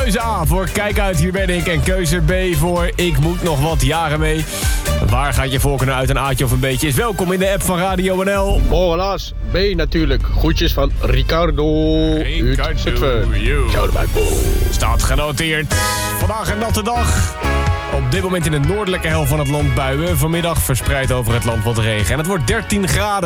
Keuze A voor Kijk uit, hier ben ik. En keuze B voor Ik moet nog wat jaren mee. Waar gaat je voorkeur uit, een A'tje of een B'tje? Is welkom in de app van Radio NL. Oh, helaas. B natuurlijk. Groetjes van Ricardo. Ciao erbij. Staat genoteerd. Vandaag een natte dag. Op dit moment in de noordelijke helft van het land buien. Vanmiddag verspreid over het land wat regen. En het wordt 13 graden.